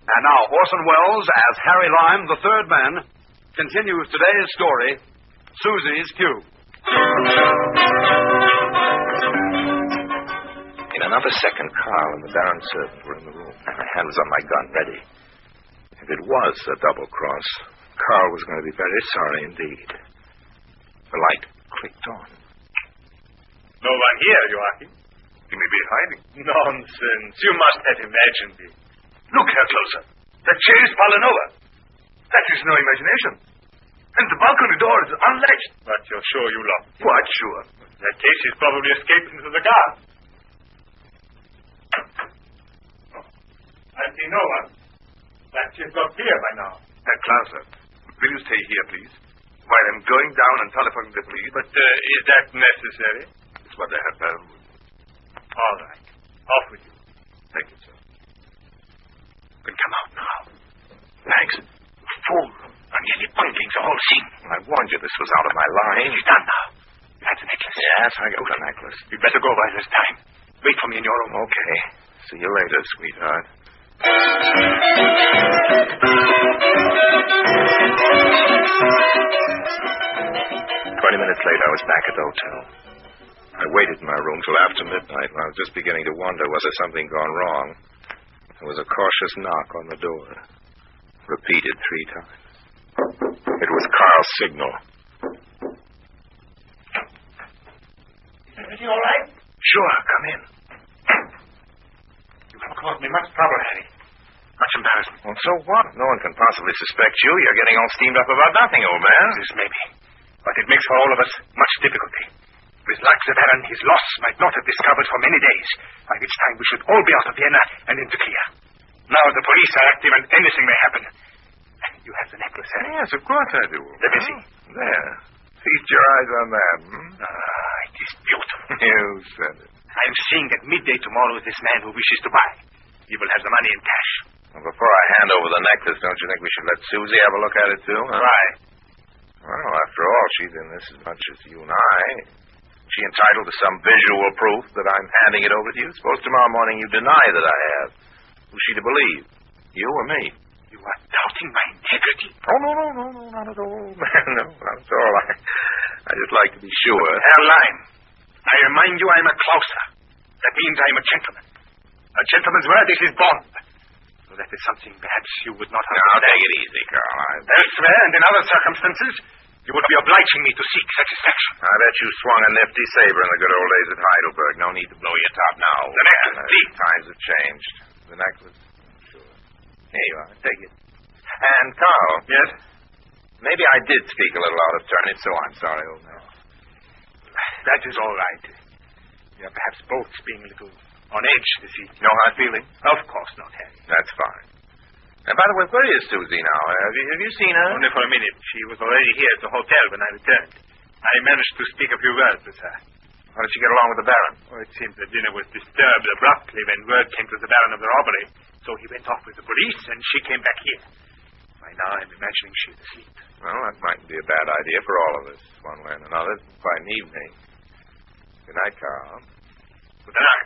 And now Orson Welles, as Harry Lime, the third man, continues today's story, Susie's Cube. In another second, Carl and the Baron's servant were in the room. My hand was on my gun, ready. If it was a double cross, Carl was going to be very sorry indeed. The light clicked on. No one here, Joachim. He may be hiding. Nonsense. You must have imagined it. Look here, closer. The chair is fallen over. That is no imagination. And the balcony door is unlatched. But you're sure you locked it? Quite sure. In that case, he's probably escaped into the garden. Oh, I see no one. That chair's got clear by now. Closer, will you stay here, please? While I'm going down and telephoning the police. But is that necessary? It's what I have done. All right. Off with you. Thank you, sir. Then come out now. Thanks. Fool. I'm nearly bungling the whole thing. I warned you this was out of my line. It's done now. That's the necklace. Yes, I got the necklace. You'd better go while there's time. Wait for me in your room. Okay. See you later, sweetheart. 20 minutes later, I was back at the hotel. I waited in my room till after midnight. I was just beginning to wonder, was there something gone wrong? There was a cautious knock on the door, repeated 3 times. It was Carl's signal. Is everything all right? Sure, come in. You have caused me much trouble, Harry. Much embarrassment. Well, so what? No one can possibly suspect you. You're getting all steamed up about nothing, old man. This may be. But it makes for all of us much difficulty. With luck, the Baron, his loss might not have discovered for many days, by which time we should all be out of Vienna and in the clear. Now the police are active and anything may happen. You have the necklace, Harry? Yes, of course I do. Let me see. There. Feast your eyes on that, It is beautiful. You said it. I'm seeing at midday tomorrow this man who wishes to buy. He will have the money in cash. Well, before I hand over the necklace, don't you think we should let Susie have a look at it, too? Huh? Why? Well, after all, she's in this as much as you and I. She entitled to some visual proof that I'm handing it over to you. Suppose tomorrow morning you deny that I have. Who's she to believe? You or me? You are doubting my integrity? Oh, no, not at all, man. No, not at all. I just like to be sure. Herr Lime, I remind you I am a Klauser. That means I am a gentleman. A gentleman's word is his bond. So that is something perhaps you would not understand. Now, take it easy, Carl. Elsewhere and in other circumstances, you would be obliging me to seek satisfaction. I bet you swung a nifty saber in the good old days at Heidelberg. No need to blow your top now. The necklace, please. Times have changed. The necklace? Sure. Here you are. Take it. And, Carl. Yes? Maybe I did speak a little out of turn. If so, I'm sorry, old man. That is all right. We are perhaps both being a little on edge this evening. No hard feeling? Of course not, Harry. That's fine. And by the way, where is Susie now? Have you seen her? Only for a minute. She was already here at the hotel when I returned. I managed to speak a few words with her. How did she get along with the Baron? Oh, it seems the dinner was disturbed abruptly when word came to the Baron of the robbery. So he went off with the police, and she came back here. By now, I'm imagining she's asleep. Well, that mightn't be a bad idea for all of us, one way and another. Quite an evening. Good night, Carl. Good night.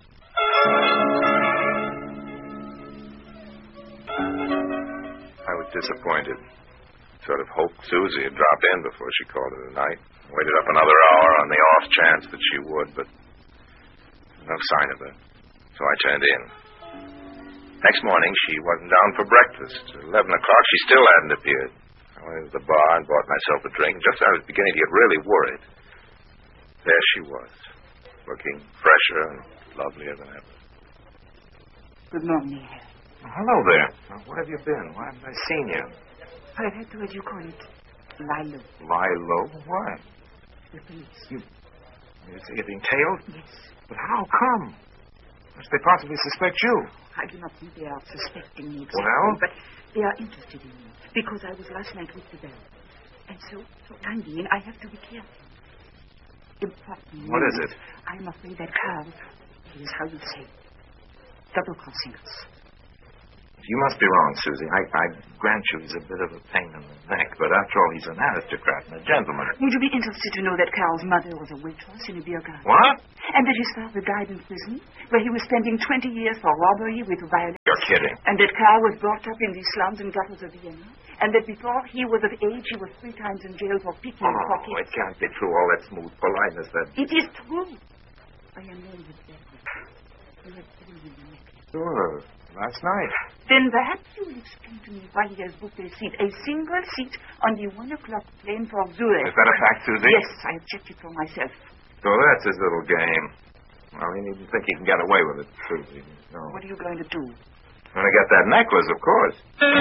I was disappointed. Sort of hoped Susie had dropped in before she called it a night. Waited up another hour on the off chance that she would, but no sign of her. So I turned in. Next morning, she wasn't down for breakfast. At 11 o'clock, she still hadn't appeared. I went to the bar and bought myself a drink. Just as I was beginning to get really worried, there she was, looking fresher and lovelier than ever. Good morning, Harry. Oh, hello there. Now, where have you been? Why haven't I seen you? I had to, what you call it, lie low. Lie low? Why? The police. You're being tailed? Yes. But how come? Must they possibly suspect you? I do not think they are suspecting me exactly, Well? but they are interested in me, because I was last night with the Baron. And so, for time being, I have to be careful. Important. What is it? I'm afraid that Carl is, how you say, double-crossing us. You must be wrong, Susie. I grant you he's a bit of a pain in the neck, but after all, he's an aristocrat and a gentleman. Would you be interested to know that Carl's mother was a waitress in a beer garden? What? And that his father died in prison, where he was spending 20 years for robbery with violence. You're kidding. And that Carl was brought up in the slums and gutters of Vienna. And that before he was of age, he was 3 times in jail for picking pockets. It can't be true, all that smooth politeness that... It is true. I am known with that. You have given him the necklace. Sure. Last night. Then perhaps you will explain to me why he has booked a single seat on the 1 o'clock plane for Zurich. Is that a fact, Susie? Yes, I have checked it for myself. So that's his little game. Well, he needn't think he can get away with it, Susie. No. What are you going to do? I'm going to get that necklace, of course.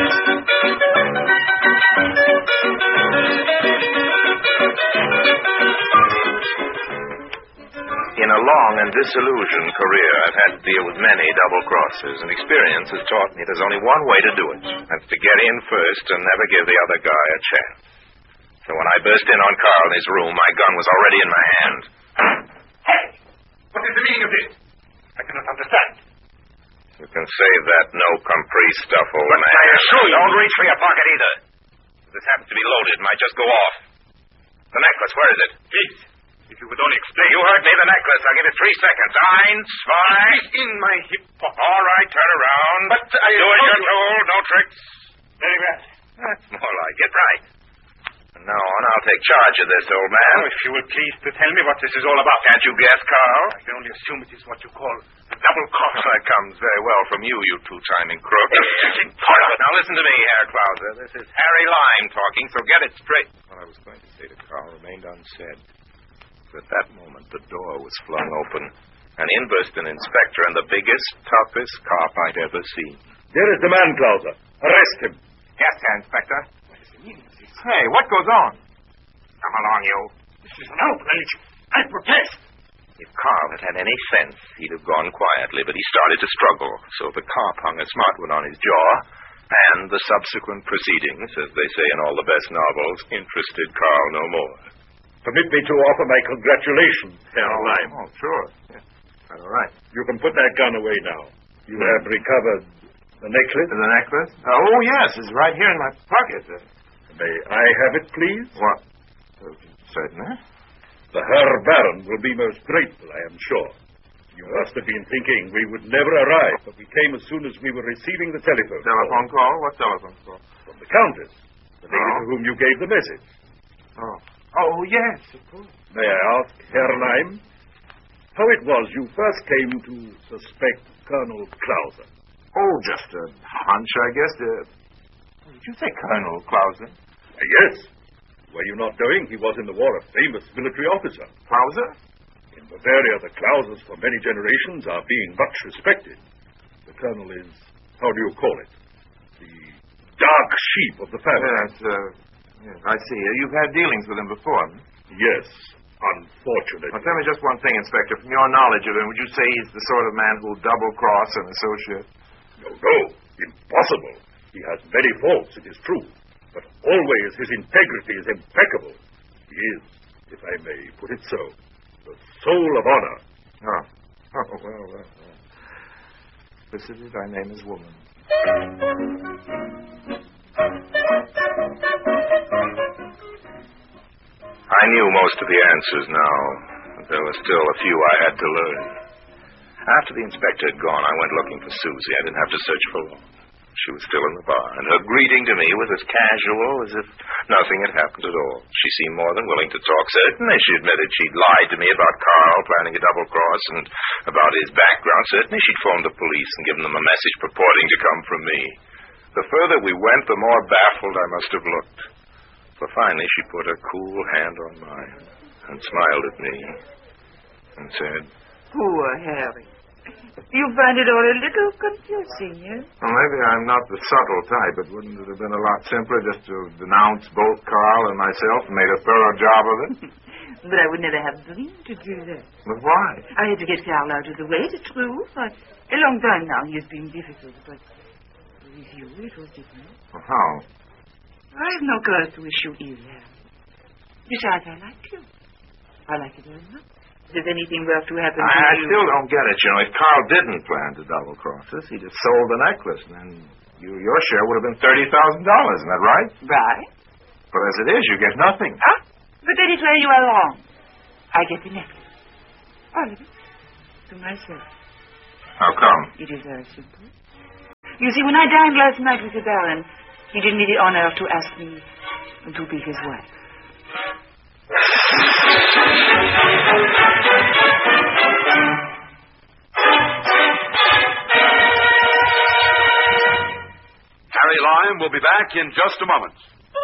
In a long and disillusioned career, I've had to deal with many double crosses, and experience has taught me there's only one way to do it. That's to get in first and never give the other guy a chance. So when I burst in on Carl in his room, my gun was already in my hand. Hey! What is the meaning of this? I cannot understand. You can save that no caprice stuff, old man. I assure you... Don't reach for your pocket either. If this happens to be loaded, it might just go off. The necklace, where is it? Please, if you would only explain... You heard me, the necklace. I'll give you 3 seconds. 1, 2... It's in my hip pocket. All right, turn around. But I... Do as you're told. No tricks. Very well. That's more like it. Right. From now on, I'll take charge of this, old man. Oh, if you will please to tell me what this is all about. Can't you guess, Carl? I can only assume it is what you call the double cross. That comes very well from you, you two-timing crook. Now listen to me, Herr Clauser. This is Harry Lime talking, so get it straight. What I was going to say to Carl remained unsaid. But at that moment, the door was flung open, and in burst an inspector and the biggest, toughest cop I'd ever seen. There is the man, Clauser. Arrest him. Yes, sir, Inspector. What is the meaning of this? Hey, what goes on? Come along, you. This is an outrage. I protest. If Carl had had any sense, he'd have gone quietly, but he started to struggle, so the cop hung a smart one on his jaw, and the subsequent proceedings, as they say in all the best novels, interested Carl no more. Permit me to offer my congratulations, Herr Lime. Oh, sure. Yeah. All right. You can put that gun away now. You have recovered the necklace? The necklace? Oh, yes, it's right here in my pocket. May I have it, please? What? Certainly. The Herr Baron will be most grateful, I am sure. You must have been thinking we would never arrive, but we came as soon as we were receiving the telephone Telephone call? What telephone call? from the Countess, the lady to whom you gave the message. Oh. Oh, yes, of course. May I ask, Herr Lime, how it was you first came to suspect Colonel Clauser? Oh, just a hunch, I guess. Did you say Colonel Clauser? Yes. Were you not knowing he was in the war a famous military officer? Clauser? In Bavaria, the Clausers for many generations are being much respected. The colonel is, how do you call it? The dark sheep of the family. Yes, I see. You've had dealings with him before. Yes, unfortunately. Now, tell me just one thing, Inspector. From your knowledge of him, would you say he's the sort of man who'll double-cross an associate? No, impossible. He has many faults, it is true. But always his integrity is impeccable. He is, if I may put it so, the soul of honor. Oh, well. Specifically, thy name is woman. I knew most of the answers now, but there were still a few I had to learn. After the inspector had gone, I went looking for Susie. I didn't have to search for long. She was still in the bar, and her greeting to me was as casual as if nothing had happened at all. She seemed more than willing to talk. Certainly, she admitted she'd lied to me about Carl planning a double-cross and about his background. Certainly, she'd phoned the police and given them a message purporting to come from me. The further we went, the more baffled I must have looked. For finally, she put a cool hand on mine and smiled at me and said, Poor Harry. You find it all a little confusing, yes? Well, maybe I'm not the subtle type, but wouldn't it have been a lot simpler just to denounce both Carl and myself and made a thorough job of it? But I would never have dreamed to do that. But why? I had to get Carl out of the way, it's true. For a long time now he has been difficult, but with you it was different. Well, how? I have no cause to wish you ill, Harry. Besides, I like you. I like you very much. If anything were to happen to I you... still don't get it, you know. If Carl didn't plan to double-cross us, he'd have sold the necklace, and then Your share would have been $30,000, isn't that right? Right. But as it is, you get nothing. Ah, but that is where you are wrong. I get the necklace. All of it. To myself. How come? It is very simple. You see, when I dined last night with the Baron, he did me the honor to ask me to be his wife. Harry Lime will be back in just a moment.